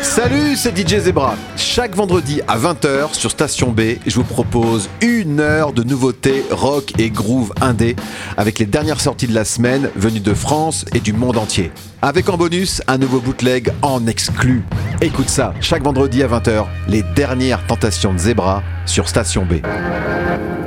Salut, c'est DJ Zebra. Chaque vendredi à 20h sur Station B, je vous propose 1 heure de nouveautés rock et groove indé avec les dernières sorties de la semaine venues de France et du monde entier. Avec en bonus un nouveau bootleg en exclu. Écoute ça, chaque vendredi à 20h, les dernières tentations de Zebra sur Station B.